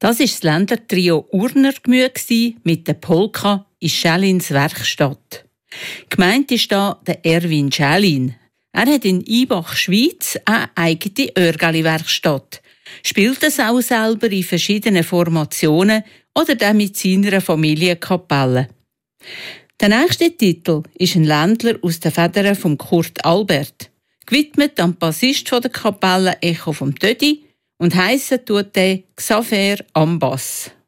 Das war das Ländler-Trio Urner mit der Polka in Schälins Werkstatt. Gemeint ist da der Erwin Schälin. Er hat in Ibach, Schweiz, eine eigene Örgeli-Werkstatt. Spielt es auch selber in verschiedenen Formationen oder dann mit seiner Familienkapelle. Der nächste Titel ist ein Ländler aus den Federn von Kurt Albert, gewidmet am Bassist der Kapelle Echo vom Tödi und heissen tut der Xaver am Bass.